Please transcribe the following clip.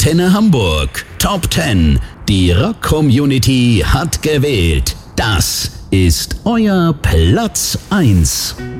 Antenne Hamburg. Top 10. Die Rock-Community hat gewählt. Das ist euer Platz 1.